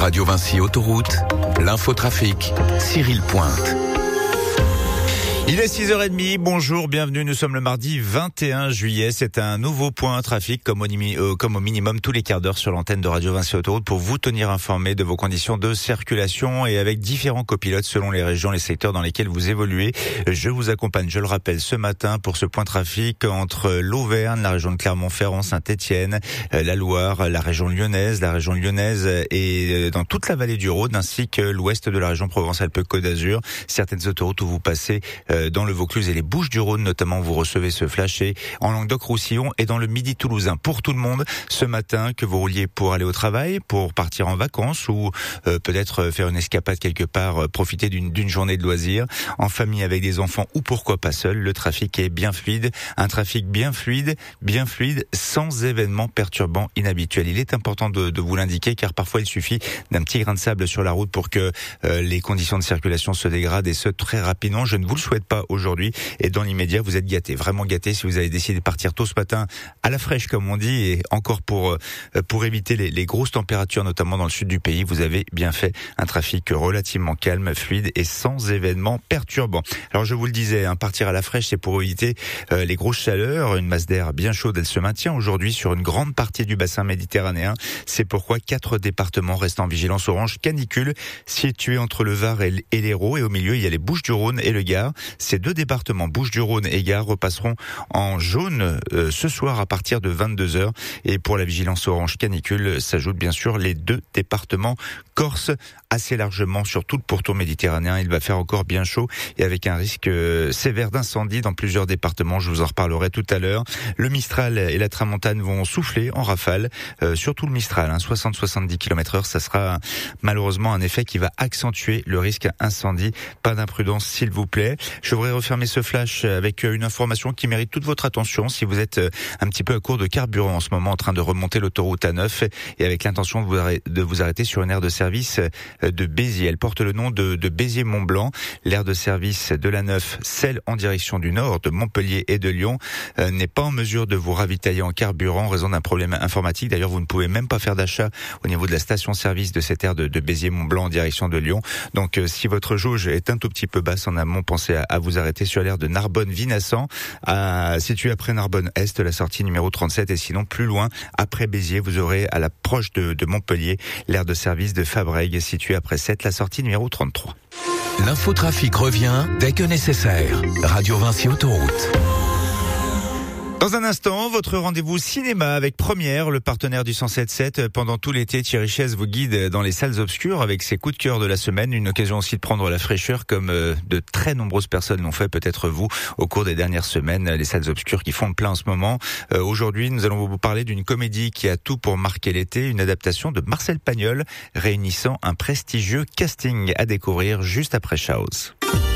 Radio Vinci Autoroute, l'infotrafic, Cyril Pointe. Il est 6h30, bonjour, bienvenue, nous sommes le mardi 21 juillet, c'est un nouveau point trafic comme au minimum tous les quarts d'heure sur l'antenne de Radio Vinci Autoroute pour vous tenir informé de vos conditions de circulation et avec différents copilotes selon les régions, les secteurs dans lesquels vous évoluez. Je vous accompagne, je le rappelle, ce matin pour ce point trafic entre l'Auvergne, la région de Clermont-Ferrand, Saint-Étienne, la Loire, la région lyonnaise et dans toute la vallée du Rhône ainsi que l'ouest de la région Provence-Alpes-Côte d'Azur. Certaines autoroutes où vous passez dans le Vaucluse et les Bouches-du-Rhône notamment, vous recevez ce flash et en Languedoc-Roussillon et dans le Midi toulousain. Pour tout le monde, ce matin, que vous rouliez pour aller au travail, pour partir en vacances ou peut-être faire une escapade quelque part, profiter d'une journée de loisirs, en famille avec des enfants ou pourquoi pas seul, le trafic est bien fluide. Un trafic bien fluide, sans événements perturbants inhabituels. Il est important de vous l'indiquer car parfois il suffit d'un petit grain de sable sur la route pour que les conditions de circulation se dégradent et ce très rapidement. Je ne vous le souhaite pas aujourd'hui et dans l'immédiat vous êtes gâtés, vraiment gâtés si vous avez décidé de partir tôt ce matin à la fraîche comme on dit et encore pour éviter les grosses températures notamment dans le sud du pays. Vous avez bien fait un trafic relativement calme, fluide et sans événements perturbants. Alors je vous le disais, partir à la fraîche c'est pour éviter les grosses chaleurs. Une masse d'air bien chaude elle se maintient aujourd'hui sur une grande partie du bassin méditerranéen. C'est pourquoi 4 départements restent en vigilance orange canicule situés entre le Var et l'Hérault et au milieu il y a les Bouches-du-Rhône et le Gard. Ces 2 départements, Bouches-du-Rhône et Gard, repasseront en jaune ce soir à partir de 22h. Et pour la vigilance orange canicule, s'ajoutent bien sûr les 2 départements Corse, assez largement sur tout le pourtour méditerranéen. Il va faire encore bien chaud et avec un risque sévère d'incendie dans plusieurs départements. Je vous en reparlerai tout à l'heure. Le Mistral et la Tramontane vont souffler en rafale, surtout le Mistral, 60-70 km/h. Ça sera malheureusement un effet qui va accentuer le risque incendie. Pas d'imprudence s'il vous plaît. Je voudrais refermer ce flash avec une information qui mérite toute votre attention. Si vous êtes un petit peu à court de carburant en ce moment en train de remonter l'autoroute A9 et avec l'intention de vous arrêter sur une aire de service de Béziers. Elle porte le nom de Béziers-Mont-Blanc. L'aire de service de l'A9, celle en direction du nord de Montpellier et de Lyon, n'est pas en mesure de vous ravitailler en carburant en raison d'un problème informatique. D'ailleurs, vous ne pouvez même pas faire d'achat au niveau de la station-service de cette aire de Béziers-Mont-Blanc en direction de Lyon. Donc, si votre jauge est un tout petit peu basse en amont, pensez à vous arrêter sur l'aire de Narbonne-Vinassan, située après Narbonne-Est, la sortie numéro 37. Et sinon, plus loin, après Béziers, vous aurez à l'approche de Montpellier, l'aire de service de Fabrègues, située après 7, la sortie numéro 33. L'infotrafic revient dès que nécessaire. Radio Vinci Autoroute. Dans un instant, votre rendez-vous cinéma avec Première, le partenaire du 107.7. Pendant tout l'été, Thierry Chaise vous guide dans les salles obscures avec ses coups de cœur de la semaine. Une occasion aussi de prendre la fraîcheur comme de très nombreuses personnes l'ont fait, peut-être vous, au cours des dernières semaines. Les salles obscures qui font le plein en ce moment. Aujourd'hui, nous allons vous parler d'une comédie qui a tout pour marquer l'été. Une adaptation de Marcel Pagnol réunissant un prestigieux casting à découvrir juste après Chaos.